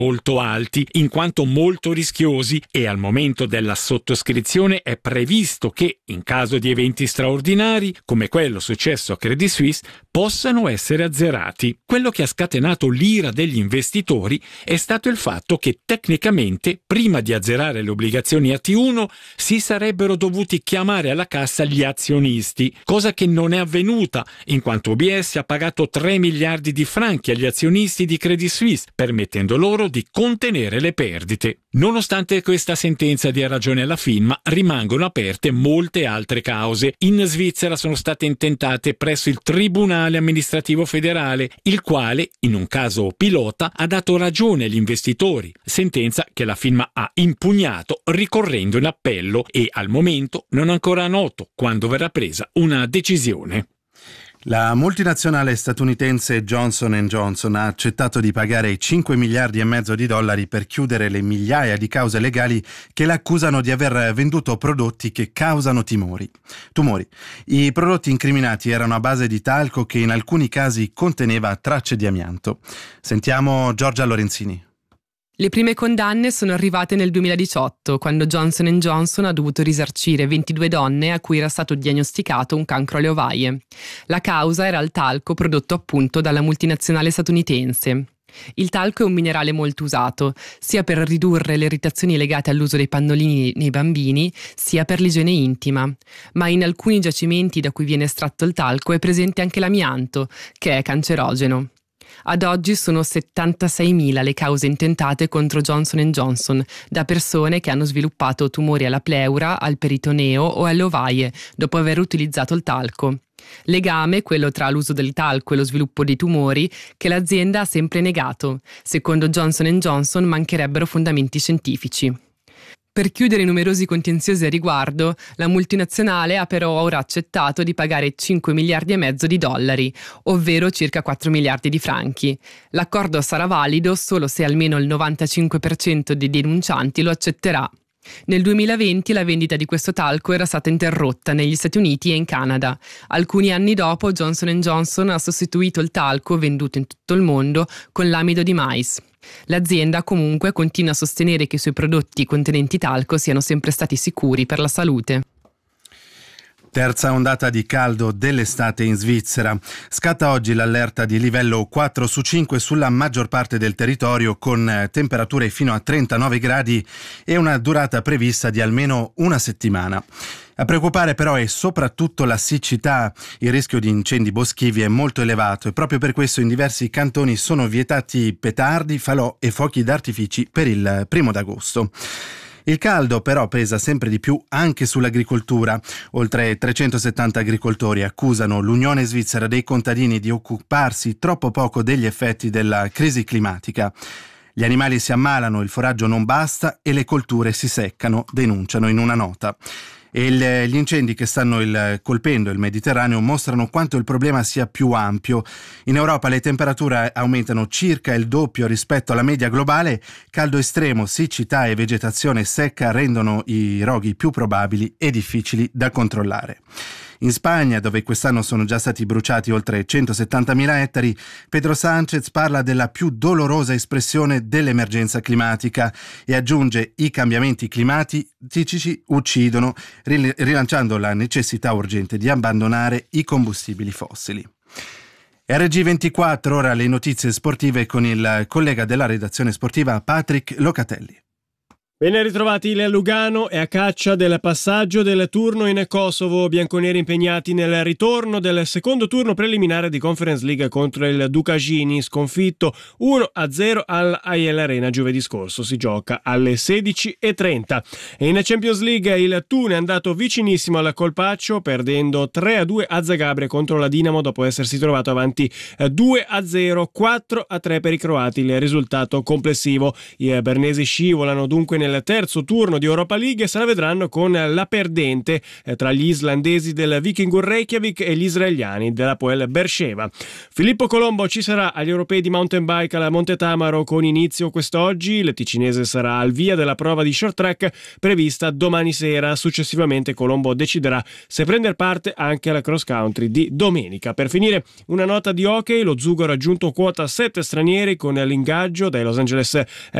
molto alti, in quanto molto rischiosi, e al momento della sottoscrizione è previsto che, in caso di eventi straordinari, come quello successo a Credit Suisse, possano essere azzerati. Quello che ha scatenato l'ira degli investitori è stato il fatto che tecnicamente, prima di azzerare le obbligazioni AT1, si sarebbero dovuti chiamare alla cassa gli azionisti, cosa che non è avvenuta, in quanto UBS ha pagato 3 miliardi di franchi agli azionisti di Credit Suisse, permettendo loro di contenere le perdite. Nonostante questa sentenza dia ragione alla FINMA, rimangono aperte molte altre cause. In Svizzera sono state intentate presso il Tribunale amministrativo federale, il quale, in un caso pilota, ha dato ragione agli investitori, sentenza che la FINMA ha impugnato ricorrendo in appello, e al momento non è ancora noto quando verrà presa una decisione. La multinazionale statunitense Johnson & Johnson ha accettato di pagare 5 miliardi e mezzo di dollari per chiudere le migliaia di cause legali che l'accusano di aver venduto prodotti che causano tumori. I prodotti incriminati erano a base di talco che in alcuni casi conteneva tracce di amianto. Sentiamo Giorgia Lorenzini. Le prime condanne sono arrivate nel 2018, quando Johnson & Johnson ha dovuto risarcire 22 donne a cui era stato diagnosticato un cancro alle ovaie. La causa era il talco prodotto appunto dalla multinazionale statunitense. Il talco è un minerale molto usato, sia per ridurre le irritazioni legate all'uso dei pannolini nei bambini, sia per l'igiene intima. Ma in alcuni giacimenti da cui viene estratto il talco è presente anche l'amianto, che è cancerogeno. Ad oggi sono 76.000 le cause intentate contro Johnson & Johnson da persone che hanno sviluppato tumori alla pleura, al peritoneo o alle ovaie dopo aver utilizzato il talco. Legame, quello tra l'uso del talco e lo sviluppo dei tumori, che l'azienda ha sempre negato. Secondo Johnson & Johnson mancherebbero fondamenti scientifici. Per chiudere i numerosi contenziosi a riguardo, la multinazionale ha però ora accettato di pagare 5 miliardi e mezzo di dollari, ovvero circa 4 miliardi di franchi. L'accordo sarà valido solo se almeno il 95% dei denuncianti lo accetterà. Nel 2020 la vendita di questo talco era stata interrotta negli Stati Uniti e in Canada. Alcuni anni dopo Johnson & Johnson ha sostituito il talco venduto in tutto il mondo con l'amido di mais. L'azienda comunque continua a sostenere che i suoi prodotti contenenti talco siano sempre stati sicuri per la salute. Terza ondata di caldo dell'estate in Svizzera. Scatta oggi l'allerta di livello 4 su 5 sulla maggior parte del territorio, con temperature fino a 39 gradi e una durata prevista di almeno una settimana. A preoccupare però è soprattutto la siccità. Il rischio di incendi boschivi è molto elevato e proprio per questo in diversi cantoni sono vietati petardi, falò e fuochi d'artifici per il 1° d'agosto. Il caldo però pesa sempre di più anche sull'agricoltura. Oltre 370 agricoltori accusano l'Unione Svizzera dei contadini di occuparsi troppo poco degli effetti della crisi climatica. Gli animali si ammalano, il foraggio non basta e le colture si seccano, denunciano in una nota. E gli incendi che stanno colpendo il Mediterraneo mostrano quanto il problema sia più ampio. In Europa le temperature aumentano circa il doppio rispetto alla media globale. Caldo estremo, siccità e vegetazione secca rendono i roghi più probabili e difficili da controllare. In Spagna, dove quest'anno sono già stati bruciati oltre 170.000 ettari, Pedro Sánchez parla della più dolorosa espressione dell'emergenza climatica e aggiunge: i cambiamenti climatici uccidono, rilanciando la necessità urgente di abbandonare i combustibili fossili. RG24, ora le notizie sportive con il collega della redazione sportiva Patrick Locatelli. Ben ritrovati, il Lugano è a caccia del passaggio del turno in Kosovo. Bianconeri impegnati nel ritorno del secondo turno preliminare di Conference League contro il Ducagini, sconfitto 1-0 all'Aiel Arena giovedì scorso. Si gioca alle 16:30. E in Champions League il Thun è andato vicinissimo al colpaccio, perdendo 3-2 a Zagabria contro la Dinamo dopo essersi trovato avanti 2-0, 4-3 per i croati il risultato complessivo. I bernesi scivolano dunque nella nel terzo turno di Europa League e se la vedranno con la perdente tra gli islandesi del Vikingur Reykjavik e gli israeliani dell'Hapoel Beersheva. Filippo Colombo ci sarà agli europei di mountain bike alla Monte Tamaro con inizio quest'oggi. Il ticinese sarà al via della prova di short track prevista domani sera. Successivamente Colombo deciderà se prendere parte anche alla cross country di domenica. Per finire una nota di hockey: lo Zugo ha raggiunto quota 7 stranieri con l'ingaggio dai Los Angeles